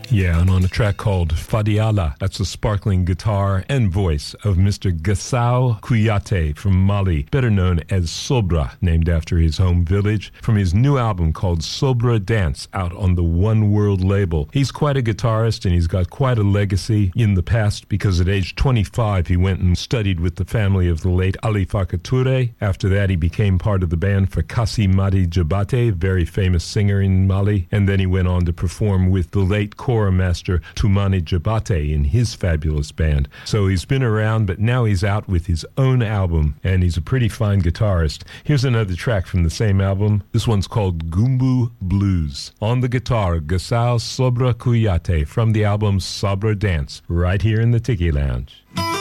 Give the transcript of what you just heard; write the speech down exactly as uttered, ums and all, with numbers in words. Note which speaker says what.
Speaker 1: Yeah, and on a track called Fadiala, that's the sparkling guitar and voice of Mister Gassao Kouyaté from Mali, better known as Sobra, named after his home village, from his new album called Sobra Dance, out on the One World label. He's quite a guitarist, and he's got quite a legacy in the past, because at age twenty-five he went and studied with the family of the late Ali Farka Touré. After that he became part of the band for Kassi Madi Jabate, very famous singer in Mali, and then he went on to perform with the late Kora master Toumani Jabate in his fabulous band. So he's been around, but now he's out with his own album, and he's a pretty fine guitarist. Here's another track from the same album. This one's called Gumbu Blues. On the guitar, Gassao Sobra Kouyaté from the album Sobra Dance, right here in the Tiki Lounge.